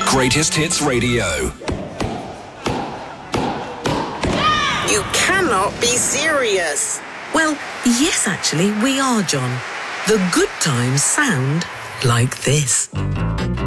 Greatest Hits Radio. You cannot be serious. Well, yes, actually, we are, John. The good times sound like this.